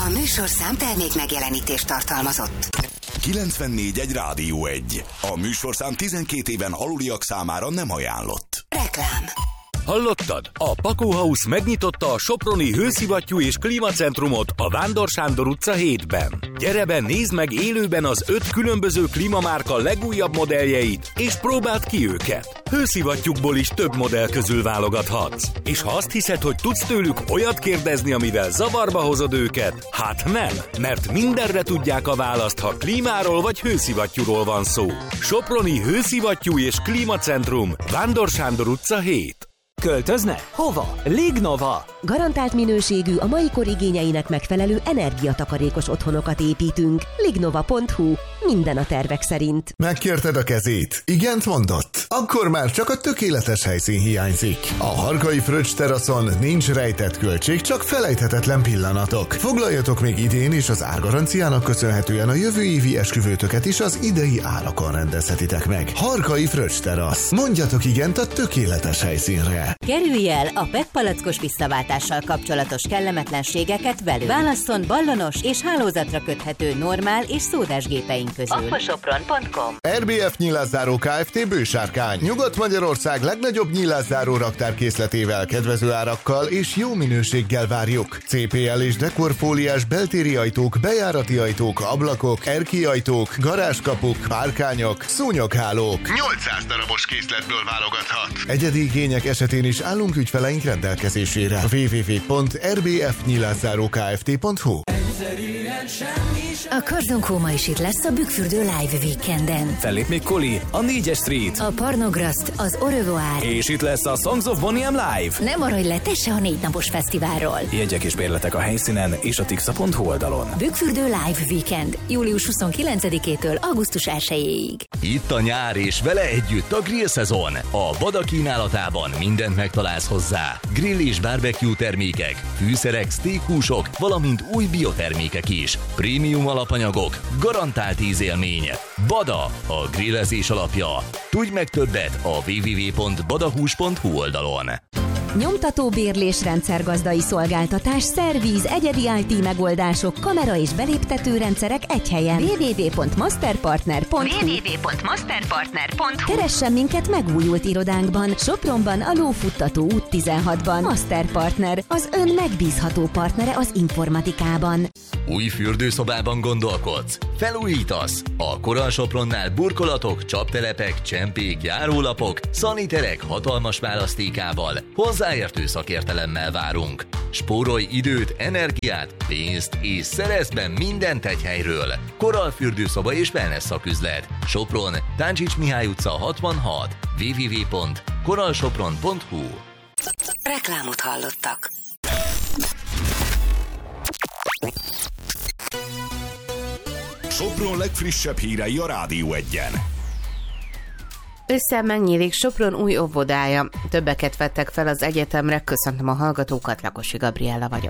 A műsorszám termék megjelenítést tartalmazott. 94.1 Rádió 1. A műsorszám 12 éven aluliak számára nem ajánlott. Reklám. Hallottad? A Pakó House megnyitotta a soproni hőszivattyú és klímacentrumot a Vándor Sándor utca 7-ben. Gyere be, nézd meg élőben az 5 különböző klímamárka legújabb modelljeit, és próbáld ki őket. Hőszivattyúkból is több modell közül válogathatsz. És ha azt hiszed, hogy tudsz tőlük olyat kérdezni, amivel zavarba hozod őket, hát nem, mert mindenre tudják a választ, ha klímáról vagy hőszivattyúról van szó. Soproni hőszivattyú és klímacentrum, Vándor Sándor utca 7. Költözne? Hova? Lignova! Garantált minőségű, a mai kor igényeinek megfelelő energiatakarékos otthonokat építünk. Lignova.hu. Minden a tervek szerint. Megkérted a kezét? Igent mondott? Akkor már csak a tökéletes helyszín hiányzik. A Harkai Fröccs teraszon nincs rejtett költség, csak felejthetetlen pillanatok. Foglaljatok még idén is, az árgaranciának köszönhetően a jövő évi esküvőtöket is az idei árakon rendezhetitek meg. Harkai Fröccs terasz. Mondjatok igent a tökéletes helyszínre. Kerülj el a PET palackos visszaváltással kapcsolatos kellemetlenségeket velünk. Válasszon ballonos és hálózatra köthető normál és szódás gépeink közül. Appasopron.com. RBF Nyilászáró Kft. Bősárkány. Nyugat-Magyarország legnagyobb nyilászáró raktárkészletével, kedvező árakkal és jó minőséggel várjuk. CPL és dekorfóliás beltéri ajtók, bejárati ajtók, ablakok, erkélyajtók, garázskapuk, párkányok, szúnyoghálók. 800 darabos készletből válogathat. Egyedi igények esetén is állunk ügyfeleink rendelkezésére. www.rbfnyilászárókft.hu. A Kardonkó ma is itt lesz a Bükkfürdő Live Weekenden. Fellép még Koli, a 4-es Street, A Pornograszt, az Au revoir. és itt lesz a Songs of Boniem Live. Ne maradj le te se a 4 napos fesztiválról. Jegyek és bérletek a helyszínen és a tixa.hu oldalon. Bükkfürdő Live Weekend. Július 29-től augusztus 1-ig. Itt a nyár és vele együtt a grill szezon. A Bada kínálatában mindent megtalálsz hozzá. Grill és barbecue termékek, fűszerek, steakhúsok, valamint új biotermékek is. Prémium alapanyagok, garantált ízélmény. Bada, a grillezés alapja. Tudj meg többet a www.badahús.hu oldalon. Nyomtató bérlés, rendszergazdai szolgáltatás, szervíz, egyedi IT megoldások, kamera és beléptető rendszerek egy helyen. www.masterpartner.hu. Keressen minket megújult irodánkban, Sopronban, a Lófuttató út 16-ban. Masterpartner, az ön megbízható partnere az informatikában. Új fürdőszobában gondolkodsz? Felújítasz? A Koral Sopronnál burkolatok, csaptelepek, csempék, járólapok, szaniterek hatalmas választékával, hozzáértő szakértelemmel várunk. Spórolj időt, energiát, pénzt és szerezd be mindent egy helyről. Koral fürdőszoba és wellness szaküzlet. Sopron, Táncsics Mihály utca 66. www.koralsopron.hu. Reklámot hallottak. Sopron legfrissebb hírei a Rádió 1-en. Ősszel megnyílik Sopron új óvodája. Többeket vettek fel az egyetemre. Köszöntöm a hallgatókat, Lakosi Gabriella vagyok.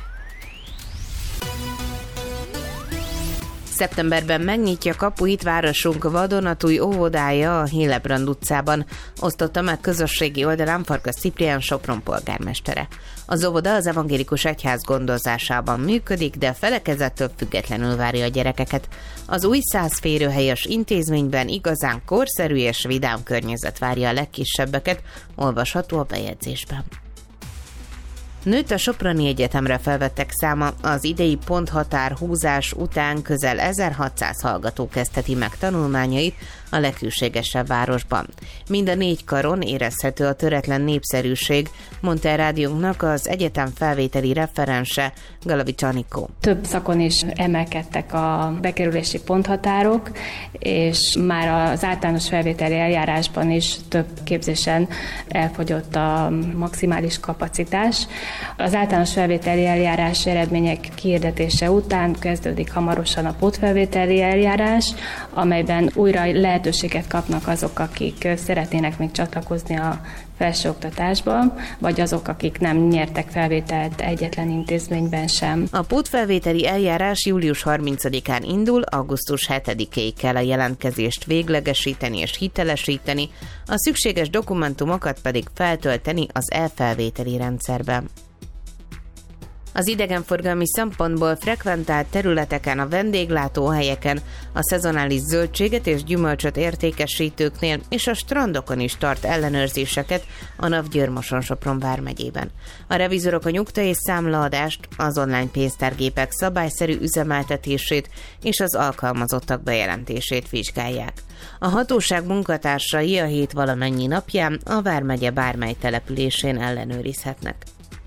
Szeptemberben megnyitja kapuit városunk vadonatúj óvodája a Hillebrand utcában, osztotta meg közösségi oldalán Farkas Ciprián Sopron polgármestere. Az óvoda az evangélikus egyház gondozásában működik, de felekezettől függetlenül várja a gyerekeket. Az új 100 férőhelyes intézményben igazán korszerű és vidám környezet várja a legkisebbeket, olvasható a bejegyzésben. Nőtt a Soproni Egyetemre felvettek száma, az idei ponthatárhúzás után közel 1600 hallgató kezdheti meg tanulmányait a leghűségesebb városban. Mind a 4 karon érezhető a töretlen népszerűség, mondta a rádiónknak az egyetem felvételi referense, Galavics Anikó. Több szakon is emelkedtek a bekerülési ponthatárok, és már az általános felvételi eljárásban is több képzésen elfogyott a maximális kapacitás. Az általános felvételi eljárás eredmények kiirdetése után kezdődik hamarosan a pótfelvételi eljárás, amelyben újra lehetőséget kapnak azok, akik szeretnének még csatlakozni a felsőoktatásba, vagy azok, akik nem nyertek felvételt egyetlen intézményben sem. A pótfelvételi eljárás július 30-án indul, augusztus 7-ig kell a jelentkezést véglegesíteni és hitelesíteni, a szükséges dokumentumokat pedig feltölteni az e-felvételi rendszerben. Az idegenforgalmi szempontból frekventált területeken, a vendéglátóhelyeken, a szezonális zöldséget és gyümölcsöt értékesítőknél és a strandokon is tart ellenőrzéseket a NAV Győr-Moson-Sopron vármegyében. A revizorok a nyugta és számlaadást, az online pénztárgépek szabályszerű üzemeltetését és az alkalmazottak bejelentését vizsgálják. A hatóság munkatársai a hét valamennyi napján a vármegye bármely településén ellenőrizhetnek.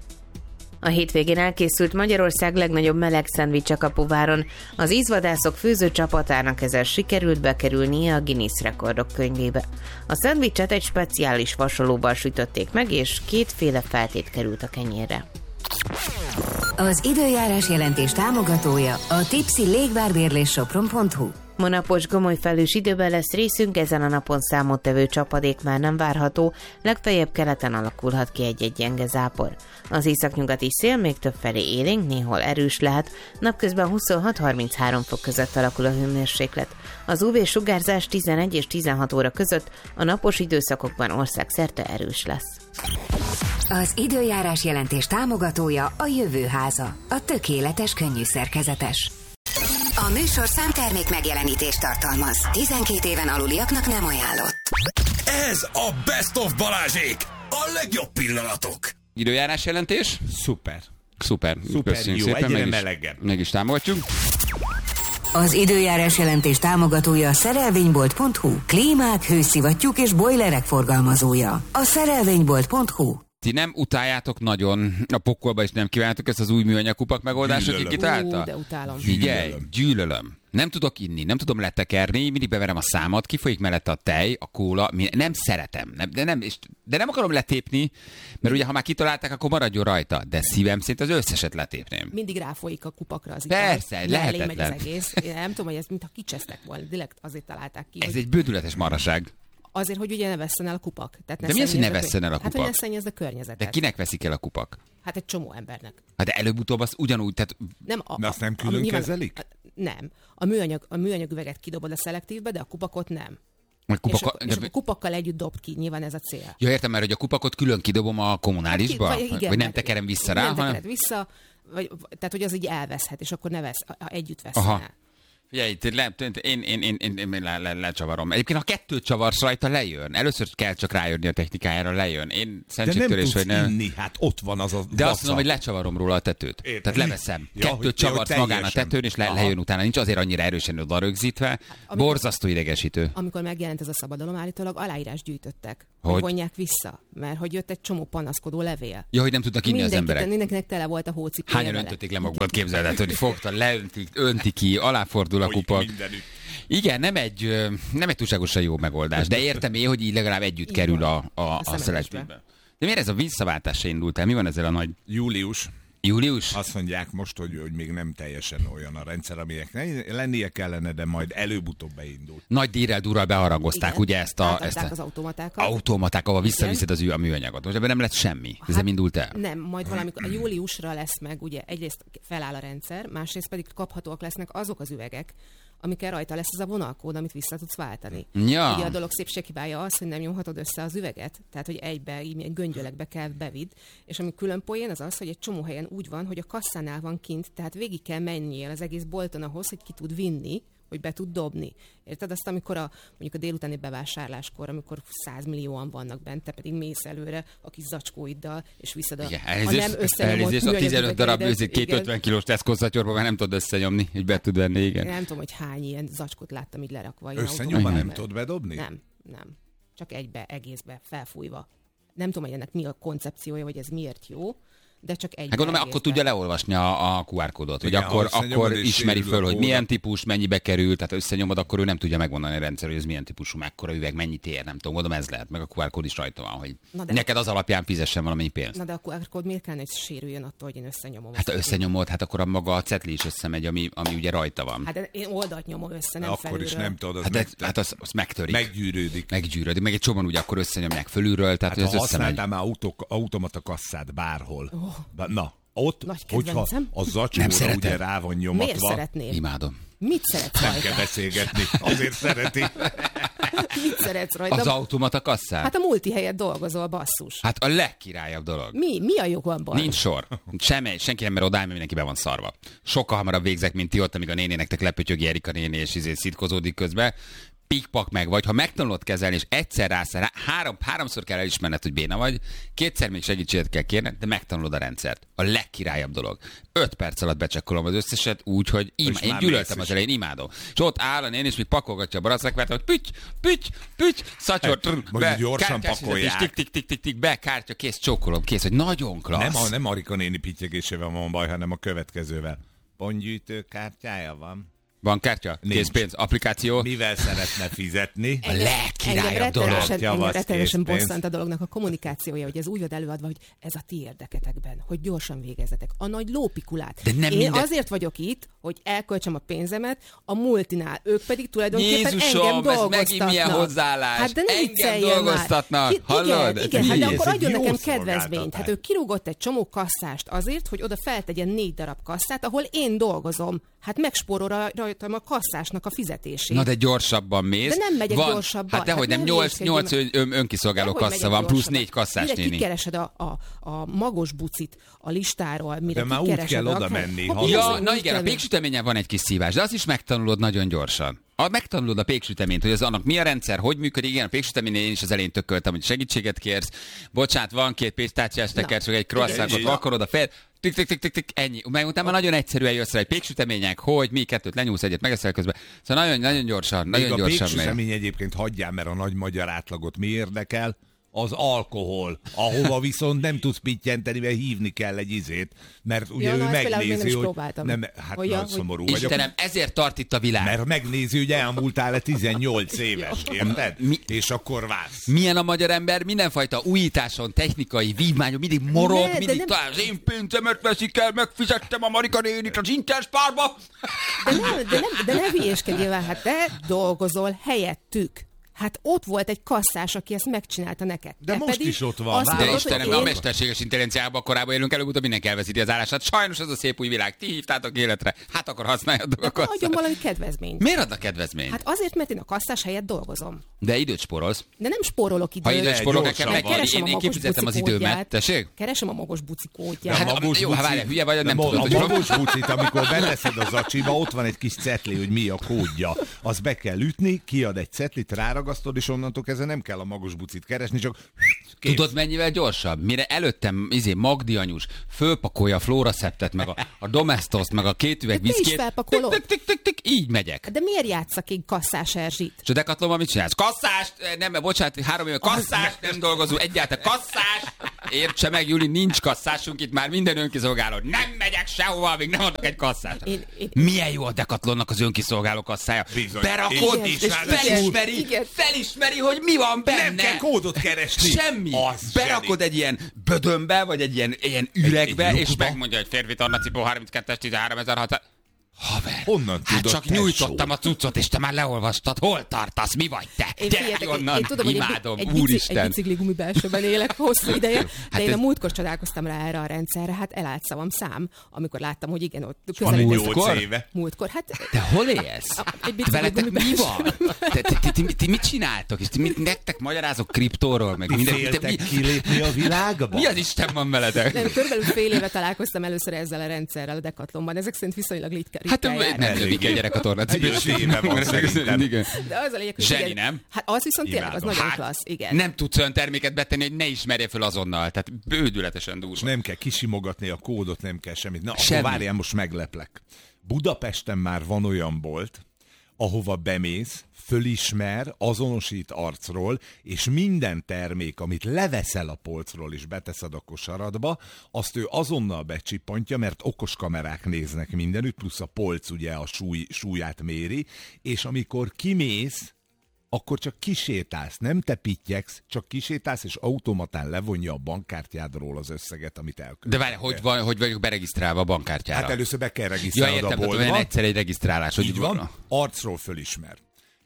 A hétvégén elkészült Magyarország legnagyobb meleg szendvicse Kapuváron. Az ízvadászok főző csapatának ezzel sikerült bekerülnie a Guinness rekordok könyvébe. A szendvicset egy speciális vasalóban sütötték meg, és kétféle feltét került a kenyérre. Az időjárás jelentés támogatója a Tipsy légvárbérlés Sopron.hu. Ma napos, gomoly felhős időben lesz részünk, ezen a napon számottevő csapadék már nem várható, legfeljebb keleten alakulhat ki egy-egy gyenge zápor. Az északnyugati szél még többfelé élénk, néhol erős lehet, napközben 26-33 fok között alakul a hőmérséklet. Az UV-sugárzás 11 és 16 óra között a napos időszakokban országszerte erős lesz. Az időjárás jelentés támogatója a Jövőháza, a tökéletes könnyű szerkezetes. A műsor számtermék megjelenítést tartalmaz. 12 éven aluliaknak nem ajánlott. Ez a Best of Balázsék! A legjobb pillanatok! Időjárás jelentés? Szuper. Köszönjük jó, szépen, egyre melegebb. Meg is támogatjuk. Az időjárás jelentés támogatója a szerelvénybolt.hu, klímák, hőszivattyúk és bojlerek forgalmazója. A szerelvénybolt.hu. Ti nem utáljátok nagyon, a pokolba is nem kívántok ezt az új műanyag kupak megoldást, aki kitálta? De utálom. Figyelj, gyűlölöm. Nem tudok inni, nem tudom letekerni, mindig beverem a számat, kifolyik mellette a tej, a kóla, nem szeretem, de nem akarom letépni, mert ugye ha már kitalálták, akkor maradjon rajta, de szívem szerint az összeset letépném. Mindig ráfolyik a kupakra az Persze, lehetetlen. megy az egész. Én nem tudom, hogy ez mintha kicsesztek volna, direkt azért találták ki. Ez egy bődületes maraság. Azért, hogy ugye ne vesszen el a kupak. Tehát de mi az, hogy ne vesszen el a kupak? Hát, hogy ne szennyezd a környezetet. De kinek veszik el a kupak? Hát egy csomó embernek. Hát de előbb-utóbb az ugyanúgy, tehát... De azt nem külön kezelik? Nem. A műanyag üveget kidobod a szelektívbe, de a kupakot nem. És a kupakkal együtt dobt ki, nyilván ez a cél. Ja, értem már, hogy a kupakot külön kidobom a kommunálisba? Vagy nem tekerem vissza rá? Nem tekered vissza, tehát hogy az így elveszhet, és akkor együtt vesz el. Figyelj, én lecsavarom. Egyébként, ha kettőt csavarsz rajta, lejön. Először kell csak rájönni a technikájára, lejön. Én szentségtörés, hogy nem. Inni, hát ott van az a de azt mondom, hogy lecsavarom róla a tetőt. Értem. Tehát leveszem. Kettőt csavarsz magán a tetőn, és lejön utána. Nincs azért annyira erősen oda rögzítve. Borzasztó idegesítő. Amikor megjelent ez a szabadalom, állítólag aláírás gyűjtöttek. Hogy vonják vissza, mert hogy jött egy csomó panaszkodó levél. Ja, hogy nem tudtak inni az emberek. Mindenkinek tele volt a hócipője. Hányan öntötték le magukat, képzeld, hogy fogta, önti ki, aláfordul a kupak. Igen, nem egy túlságosan jó megoldás, de értem én, hogy így legalább együtt kerül a szelektíve. De miért ez a visszaváltás se indult el? Mi van ezzel a nagy... Július? Azt mondják most, hogy még nem teljesen olyan a rendszer, amelyek lennie kellene, de majd előbb-utóbb beindult. Nagy dírrel durral beharangozták, ugye ezt az automatákat, ahol visszaviszed a műanyagot. Most ebben nem lett semmi. Ez nem indult el? Nem, majd valamikor a júliusra lesz meg, ugye egyrészt feláll a rendszer, másrészt pedig kaphatóak lesznek azok az üvegek, amikkel rajta lesz az a vonalkód, amit vissza tudsz váltani. Ja. Ugye a dolog szépséghibája az, hogy nem nyomhatod össze az üveget, tehát hogy egybe, így göngyölekbe kell bevidd, és ami külön poén az az, hogy egy csomó helyen úgy van, hogy a kasszánál van kint, tehát végig kell menjél az egész bolton ahhoz, hogy ki tud vinni, hogy be tud dobni. Érted? Azt, amikor mondjuk a délutáni bevásárláskor, amikor 100 millióan vannak bent, te pedig mész előre a kis zacskóiddal, és viszed a nem összenyomott a 15 darab 250 kilós Tesco-szatyorban már nem tudod összenyomni, hogy be tud venni, igen. Én nem tudom, hogy hány ilyen zacskót láttam így lerakva. Összenyomva nem tudod bedobni? Nem. Csak egybe, egészbe, felfújva. Nem tudom, hogy ennek mi a koncepciója, vagy ez miért jó, de csak egy. Hát gondolom, akkor tudja leolvasni a QR kódot, hogy akkor ismeri föl, hogy milyen típus, mennyibe kerül, tehát összenyomod, akkor ő nem tudja megmondani a rendszer, hogy ez milyen típusú, mekkora üveg, mennyit ér, nem tudom, gondolom ez lehet, meg a QR kód is rajta van, hogy neked az alapján fizessen valamennyi pénzt. Na de a QR kód miért kellene, hogy sérüljön attól, hogy én összenyomom? Hát ha összenyomod, hát akkor maga a cetli is összemegy, ami ugye rajta van. Hát én oldalt nyomom össze, nem akkor felülről. Is nem tudod, az megtörik. Meggyűrődik. Meg egy csomóan ugye akkor összenyomják fölülről, tehát hát, ez összemegy. Használtál már automata kasszát bárhol. Na. Ott, hogyha a zacskóra ugye rá van nyomatva. Miért szeretnél? Imádom. Mit szeretsz rajta? Nem kell beszélgetni, azért szereti. Mit szeretsz rajta? Az automata kasszán? Hát a multi helyett dolgozol, basszus. Hát a legkirályabb dolog. Mi a jogban baj? Nincs sor. Senki nem mer odáll, mert mindenki be van szarva. Sokkal hamarabb végzek, mint ti ott, amíg a nénénektek lepötyögi Erika néni, és szitkozódik közben. Pikpak meg vagy, ha megtanulod kezelni, és egyszer rászel, háromszor kell elismerned, hogy béna vagy, kétszer még segítséget kell kérned, de megtanulod a rendszert. A legkirályabb dolog. 5 perc alatt becsekkolom az összeset úgy, hogy én gyűlöltem az elején, imádom. És ott áll a néni, és még pakolgatja a barackvert, hogy püty, szatyor, be, gyorsan pakolják. Tik, be, kártya, kész, csókolom, kész, hogy nagyon klassz. Nem Arika néni pittyegésével van baj, hanem a következővel. Pontgyűjtő kártyája van. Bankkártya? Készpénz? Applikáció? Mivel szeretne fizetni? A legkirályabb dolog. Engem rettenetesen bosszant a dolognak a kommunikációja, hogy ez úgy van előadva, hogy ez a ti érdeketekben, hogy gyorsan végezzetek. A nagy lópikulát. Én azért vagyok itt, hogy elköltsem a pénzemet a multinál. Ők pedig tulajdonképpen Jézusom, engem dolgoztatnak. ez megint milyen hozzáállás. Hát de nem engem dolgoztatnak. Hallod? Igen, hát de akkor adjon nekem kedvezményt. Hát ő kirúgott egy csomó kasszást azért, hogy oda feltegyen 4 darab kasszát, ahol én dolgozom. Hát megspórol rajtam a kasszásnak a fizetését. Na de gyorsabban mész. De nem megyek gyorsabban. Hát dehogy nem, 8 önkiszolgáló kassa van, plusz 4 kasszás néni. Kikeresed a magos bucit a listáról, mire de már úgy kell oda menni. Na igen, a péksüteményen van egy kis szívás, de azt is megtanulod nagyon gyorsan. Megtanulod a péksüteményt, hogy az annak mi a rendszer, hogy működik. Igen, a péksüteményen én is az elején tököltem, hogy segítséget kérsz. Bocsánat, van 2 pistáciás tekercs, egy croissantot vakarod a fel. Tik, ennyi. Meg utána nagyon egyszerűen jössz rá egy péksütemények, hogy mi 2 lenyúlsz, egyet megeszel közben. Szóval nagyon gyorsan, még a péksütemény egyébként hagyjál, mert a nagy magyar átlagot mi érdekel? Az alkohol, ahova viszont nem tudsz pittyenteni, mert hívni kell egy izét, mert ugye ő megnézi, hogy... Nem, hát nagy szomorú vagyok. Istenem, ezért tart itt a világ. Mert megnézi, hogy elmúltál-e 18 éves, érted? És akkor válsz. Milyen a magyar ember? Mindenfajta újításon, technikai vívmányon, mindig morog, mindig talán az én pénzemet veszik el, megfizettem a Marika nénit az Interspárba. De ne hülyéskedjél, hát te dolgozol helyettük. Hát ott volt egy kasszás, aki ezt megcsinálta neked. De most pedig is ott van. De Istenem, a mesterséges intelligenciában korábban élünk, előbb-utóbb mindenki elveszíti az állását. Sajnos ez a szép új világ. Ti hívtátok életre. Hát akkor használjátok a kasszát. Adjon valami kedvezményt. Miért adnak kedvezményt? Hát azért, mert én a kasszás helyett dolgozom. De időt spórolsz. De nem spórolok időt. Ha időt spórolok, nekem meg én kifizetem az időmet. Tessék? Keresem a magos buci kódját. Hát, jó, ha várjál, hülye vagy, nem tudod, hogy a magos bucit, amikor beteszed a zacsiba, ott van egy kis cetli, hogy mi a kódja. Azt be kell ütni, kiad egy cetlit, ráragasztod, és onnantól kezdve nem kell a magos bucit keresni, csak tudod mennyivel gyorsabb? Mire előttem Magdi anyus fölpakolja a Floraseptet, meg a Domestoszt, meg a 2 üveg viszkét. Te is felpakolod? Így megyek. De miért játsszak én kasszás Erzsit? És a Decathlonban mit csinálsz? Kasszást! Nem, bocsánat, 3 éve kasszást nem dolgozunk, egyáltalán kasszás! Értse meg, Juli, nincs kasszásunk itt már, minden önkiszolgáló. Nem megyek sehova, amíg nem adok egy kasszást. Milyen jó a Decathlonnak az önkiszolgáló kasszája. Berakod, és felismeri, hogy mi van benne. Nem kell kódot keresni. Semmi. Berakod egy ilyen bödönbe, vagy egy ilyen üregbe, és megmondja, hogy férfi tornacipó 32-es 13.600. Haver, honnan hát csak nyújtottam a cuccot, és te már leolvastad. Hol tartasz? Mi vagy te? Gyere onnan, imádom, úristen. Egy bicikligumi belsőben élek hosszú ideje, de én a múltkor csodálkoztam rá erre a rendszerre, hát elállt szavam szám, amikor láttam, hogy igen, ott múltkor, hát... Te hol élsz? Veletek mi van? Ti mit csináltok? És nektek magyarázok kriptóról, meg minden. Féltek kilépni a világba? Mi az Isten van veletek? Körülbelül fél éve találkoztam először ezzel a rendszerrel a Decathlonban. Ezek szerint viszonylag ritkán. Hát nem lövik egy gyerek a tornacipős. Éve van szerintem. De az a lényeg, hogy zseni, nem? Hát az viszont tényleg, az nagyon klassz, igen. Nem tudsz olyan terméket betenni, hogy ne ismerje föl azonnal. Tehát bődületesen durva. Nem kell kisimogatni a kódot, nem kell semmit. Na, akkor várjál, most megleplek. Budapesten már van olyan bolt, ahova bemész, fölismer, azonosít arcról, és minden termék, amit leveszel a polcról és beteszed a kosaradba, azt ő azonnal becsippantja, mert okos kamerák néznek mindenütt, plusz a polc ugye a súlyát méri, és amikor kimész, akkor csak kisétálsz, nem te pittyegsz, csak kisétálsz, és automatán levonja a bankkártyádról az összeget, amit elköltöttél. De várj, hogy vagyok beregisztrálva a bankkártyára? Hát először be kell regisztrálnod a boltba. Ja, értem, olyan egyszer egy regisztrálás. Így van, arcról fölismer.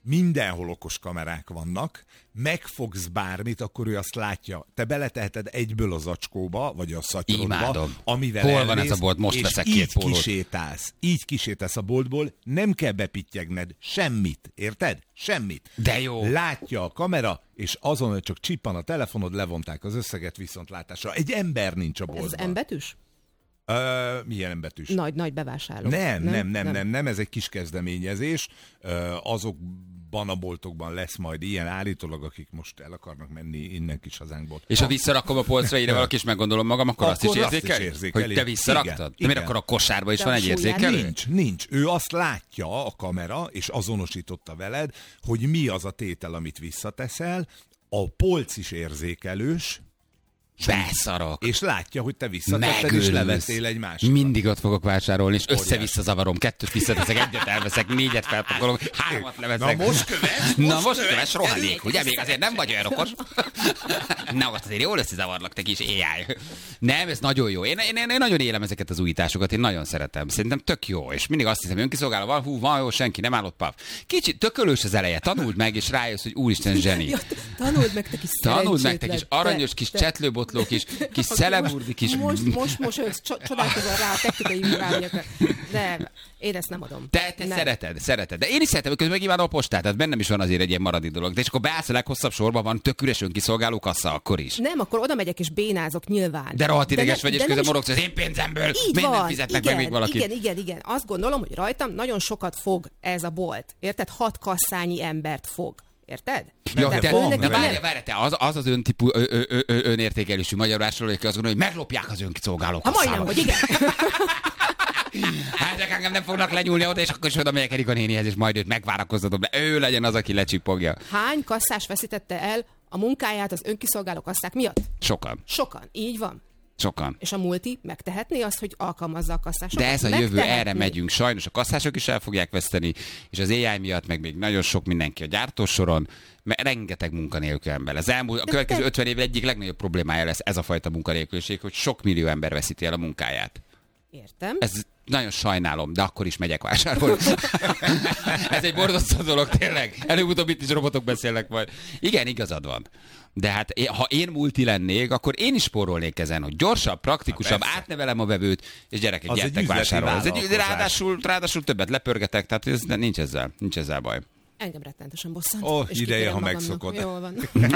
mindenhol okos kamerák vannak, megfogsz bármit, akkor ő azt látja. Te beleteheted egyből a zacskóba, vagy a szatyrodba, amivel hol elmész, van ez a bolt? Most veszek két pólót. Így kisétálsz a boltból, nem kell bepityegned semmit, érted? Semmit. De jó. Látja a kamera, és azon, hogy csak csippan a telefonod, levonták az összeget viszontlátásra. Egy ember nincs a boltban. Ez M-betűs? Milyen betűs? Nagy bevásárló. Nem, ez egy kis kezdeményezés. Azokban a boltokban lesz majd ilyen állítólag, akik most el akarnak menni innen kis hazánkból. És ha visszarakom a polcra, ide valaki is meggondolom magam, akkor azt is érzékeli? Hogy te visszaraktad? De miért akkor a kosárba is van egy érzékelő? Nincs. Ő azt látja a kamera, és azonosította veled, hogy mi az a tétel, amit visszateszel. A polc is érzékelős, beszarok. És látja, hogy te visszatetted, és levettél egy másikat. Mindig ott fogok vásárolni, és össze-vissza zavarom. 2 visszateszek, 1 elveszek, 4 felpakolok, 3 leveszek. Na most köves, rohadék, ugye? Még azért nem vagy olyan okos. Na most azért jól összezavarlak, te kis AI. Nem, ez nagyon jó. Én nagyon élem ezeket az újításokat, én nagyon szeretem. Szerintem tök jó, és mindig azt hiszem, hogy önkiszolgáló van, van jó, senki nem állott, paf. Kicsit tökölős az eleje, tanuld meg, és rájössz, hogy úristen zseni. Tanuld meg, te kis aranyos kis csetlőbotlók is, kis szeleburdik is. Most csodálkozol rá a technikai irányokra. De én ezt nem adom. Te szereted. De én is szeretem, közben megívánom a postát, tehát bennem is van azért egy ilyen maradi dolog. De és akkor beállsz a leghosszabb sorban, van tök üres önkiszolgáló kassa, akkor is. Nem, akkor oda megyek és bénázok nyilván. De rohadt ideges vagy, és közben morogsz az én pénzemből. Mindent fizetnek meg még valaki. Igen. Azt gondolom, hogy rajtam nagyon sokat fog ez a bolt. Érted? 6 kasszányi embert fog. Érted? Ja, várj, te az öntípú önértékelésű magyar vásárló, aki azt gondolja, hogy meglopják az önkiszolgáló kasszába. Majdnem, hogy igen. Hát engem nem fognak lenyúlni oda, és akkor is oda megyek Erika nénihez, és majd őt megvárakoztatom, de ő legyen az, aki lecsipogja. Hány kasszás veszítette el a munkáját az önkiszolgáló kasszák miatt? Sokan, így van. Sokan. És a multi megtehetné azt, hogy alkalmazza a kasszásokat? De ez a jövő, erre megyünk. Sajnos a kasszások is el fogják veszteni, és az AI miatt meg még nagyon sok mindenki a gyártósoron, mert rengeteg munkanélkül ember. A következő 50 év egyik legnagyobb problémája lesz ez a fajta munkanélküliség, hogy sok millió ember veszíti el a munkáját. Értem. Ez nagyon sajnálom, de akkor is megyek vásárolni. Ez egy borzasztó dolog, tényleg. Előbb-utóbb itt is robotok beszélnek majd. Igen, igazad van. De hát ha én multi lennék, akkor én is spórolnék ezen, hogy gyorsabb, praktikusabb, átnevelem a vevőt, és gyerekek, az gyertek vásárolni. Ráadásul többet lepörgetek, tehát ez, nincs ezzel baj. Engem rettentesen bosszant. Ideje, ha megszokod. Jól van.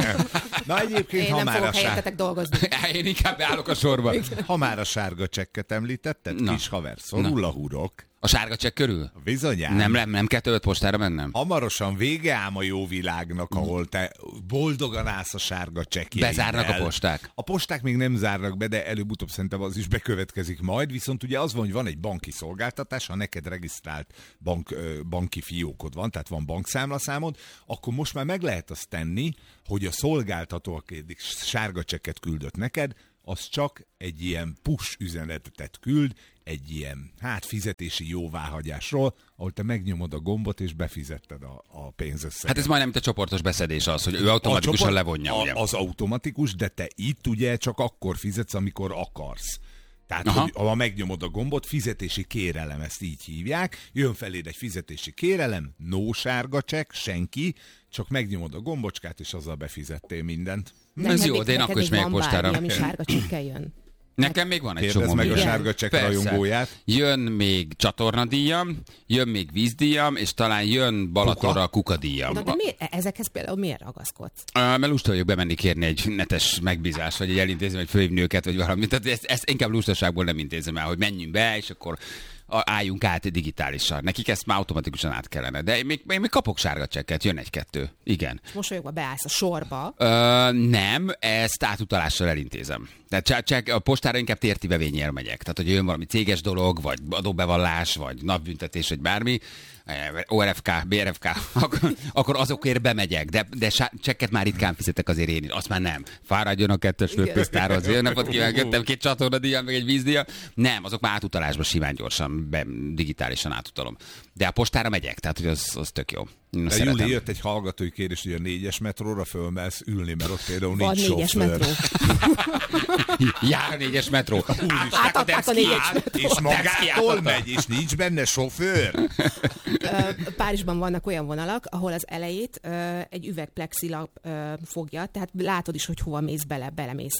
Na egyébként, én nem fogok helyettetek dolgozni. Én inkább beállok a sorba. Ha már a sárga csekket említetted, kis haver, szorul a hurok. A sárga csekk körül? Bizonyán. Nem kell többet postára mennem? Hamarosan vége ám a jó világnak, ahol te boldogan állsz a sárga csekkjeivel. Bezárnak a posták? A posták még nem zárnak be, de előbb-utóbb szerintem az is bekövetkezik majd, viszont ugye az van, hogy van egy banki szolgáltatás, ha neked regisztrált banki fiókod van, tehát van bankszámlaszámod, akkor most már meg lehet azt tenni, hogy a szolgáltató, aki eddig sárga csekket küldött neked, az csak egy ilyen push üzenetet küld, egy ilyen fizetési jóváhagyásról, ahol te megnyomod a gombot és befizetted a pénzösszeget. Hát ez majdnem a csoportos beszedés az, hogy ő automatikusan levonja. Az automatikus, de te itt ugye csak akkor fizetsz, amikor akarsz. Tehát, hogy ha megnyomod a gombot, fizetési kérelem, ezt így hívják, jön feléd egy fizetési kérelem, no sárga csekk, senki, csak megnyomod a gombocskát, és azzal befizettél mindent. Ez jó, de én akkor is megyek postára. Ami sárga csekkel jön. Nekem még van egy csomó. Kérdezd meg a sárga csekk rajongóját. Jön még csatornadíjam, jön még vízdíjam, és talán jön Balatonra a kukadíjam. De ezekhez például miért ragaszkodsz? Mert lusta vagyok bemenni kérni egy netes megbízást, vagy egy elintézmény, vagy fölhívni őket, vagy valamit. Tehát ezt inkább lustaságból nem intézem el, hogy menjünk be, és akkor álljunk át digitálisan. Nekik ezt már automatikusan át kellene. De én még kapok sárga csekket, jön 1-2. Igen. És mosolyogva beállsz a sorba? Nem, ezt átutalással elintézem. Tehát a postára inkább térti bevényél megyek. Tehát, hogy jön valami céges dolog, vagy adóbevallás, vagy napbüntetés, vagy bármi, ORFK, BRFK, akkor azokért bemegyek. De csekket már ritkán fizetek azért én is. Azt már nem. Fáradjon a 2-es főpénztárhoz. Jó napot kívánok, 2 csatornadíjam, meg egy vízdíjam. Nem, azok már átutalásban simán gyorsan, digitálisan átutalom. De a postára megyek, tehát hogy az tök jó. De Júli, jött egy hallgatói kérés, hogy a 4-es metróra fölmelsz ülni, mert ott például nincs sofőr. Jár a 4-es metró. Átadták a 4-es metró. És magától megy, és nincs benne sofőr. Párizsban vannak olyan vonalak, ahol az elejét egy üvegplexilap fogja, tehát látod is, hogy hova mész belemész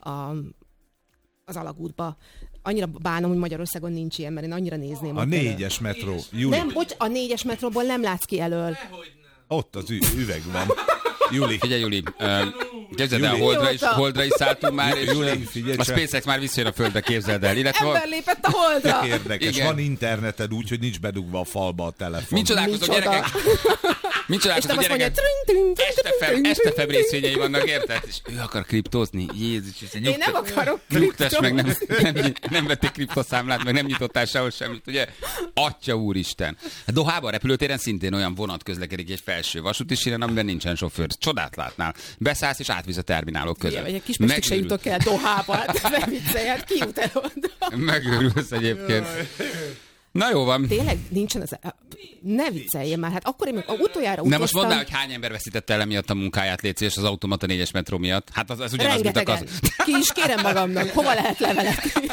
az alagútba. Annyira bánom, hogy Magyarországon nincs ilyen, mert én annyira nézném. A 4-es metró. Júli. Nem, bocs, a 4-es metróból nem látsz ki elől. Ott az üveg van. Júli. Figyelj, Júli. Képzeld el, Holdra is szálltunk már, és a SpaceX már visszajön a Földbe, képzeld el. Ember lépett a Holdra. Érdekes, van interneted úgy, hogy nincs bedugva a falba a telefon. Mit csodálkozok, gyerekek? Mit csodálkozok, gyerekek? Este febrészvényei vannak, érted? És ő akar kriptózni. Jézus, én nem akarok kriptózni. Meg, nem vették kriptoszámlát, meg nem nyitottál sehol semmit, ugye? Atya úristen. A Dohában repülőtéren szintén olyan vonat közlekedik egy felső vasúti síren, amiben nincsen sofőr. Csodát látnál. Beszállsz és átvisz a terminálok között. Egy kis pestig se jutok el Dohába, nem viccelj, hát ki jut el oda. Megőrülsz egyébként. Na jó van. Tényleg nincsen az... Ne vicceljél már, hát akkor én utoljára utaztam... Nem, most mondd el, hogy hány ember veszítette el emiatt a munkáját, légy és az automata 4-es metró miatt. Hát az ugyanaz, mint a Ki is kérem magamnak, hova lehet levelet